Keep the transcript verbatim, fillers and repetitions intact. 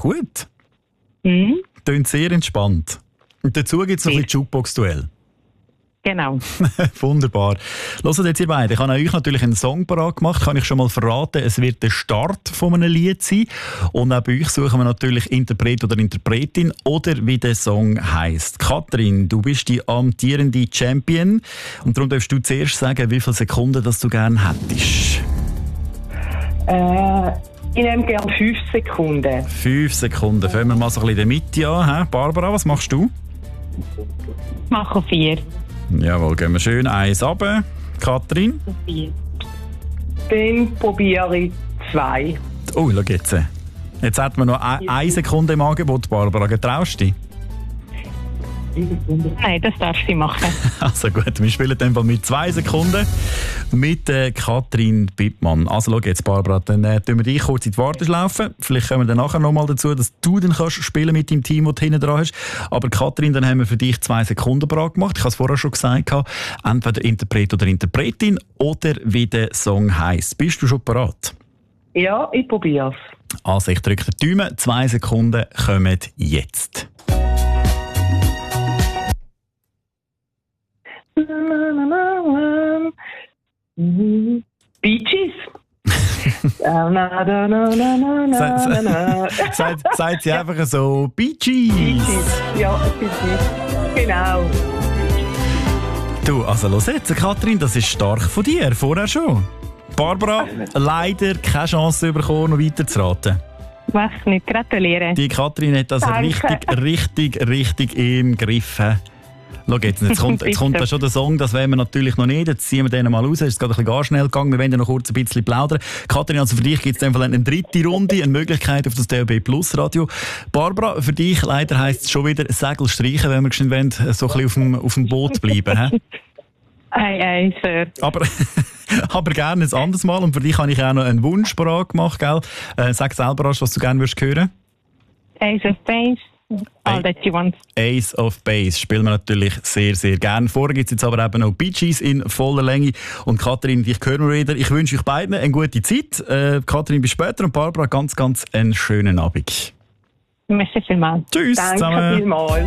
gut. Mhm. Tönt sehr entspannt. Und dazu gibt es noch ein bisschen Jukebox-Duell. Genau. Wunderbar. Hört jetzt ihr beide. Ich habe euch natürlich einen Song parat gemacht. Kann ich schon mal verraten, es wird der Start von einem Lied sein. Und auch bei euch suchen wir natürlich Interpret oder Interpretin oder wie der Song heisst. Katrin, du bist die amtierende Champion. Und darum darfst du zuerst sagen, wie viele Sekunden das du gerne hättest. Äh, ich nehme gerne fünf Sekunden. Fünf Sekunden. Fangen wir mal so ein bisschen in der Mitte an. He? Barbara, was machst du? Ich mache vier. Jawohl, gehen wir schön eins runter. Katrin? Vier. Dann probiere ich zwei. Oh, schau jetzt. Jetzt hat man noch eine, eine Sekunde im Angebot, Barbara. Getraust du dich? Nein, das darfst du machen. Also gut, wir spielen dann mit zwei Sekunden mit äh, Katrin Bittmann. Also schau jetzt, Barbara, dann äh, tun wir dich kurz in die Warteschlaufe. Vielleicht kommen wir dann nachher nochmal dazu, dass du dann kannst spielen mit deinem Team, das du hinten dran hast. Aber Katrin, dann haben wir für dich zwei Sekunden bereit gemacht. Ich habe es vorher schon gesagt, entweder Interpret oder Interpretin oder wie der Song heisst. Bist du schon bereit? Ja, ich probiere es. Also ich drücke den Daumen. Zwei Sekunden kommen jetzt. Bee Gees. Sagt, sagt sie einfach so, Bee Gees. Bee Gees. Ja, Bee Gees. Genau. Du, also los jetzt, Katrin, das ist stark von dir, vorher schon. Barbara, leider keine Chance bekommen, noch weiterzuraten. Was nicht, gratuliere. Die Katrin hat das Danke. richtig, richtig, richtig im Griff. Schau jetzt, jetzt kommt, jetzt kommt da schon der Song, das wollen wir natürlich noch nicht. Jetzt ziehen wir den mal raus. Es ist gerade ein bisschen gar schnell gegangen. Wir wollen ja noch kurz ein bisschen plaudern. Katrin, also für dich gibt es in dem Fall eine dritte Runde, eine Möglichkeit auf das D A B Plus Radio. Barbara, für dich leider heisst es schon wieder Segel streichen, wenn wir geschwind wollen, so ein bisschen auf dem, auf dem Boot bleiben. He? Ei, ei, Sir. Aber, aber gerne ein anderes Mal. Und für dich habe ich auch noch einen Wunsch parat gemacht. Gell? Äh, sag selber, was du gerne würdest hören. Ace of Base. All that you want. Ace of Base spielen wir natürlich sehr, sehr gerne. Vorher gibt es jetzt aber eben noch Bee Gees in voller Länge. Und Katrin, dich hören wir wieder. Ich wünsche euch beiden eine gute Zeit. Äh, Katrin, bis später und Barbara, ganz, ganz einen schönen Abend. Merci vielmals. Tschüss Danke zusammen. vielmals.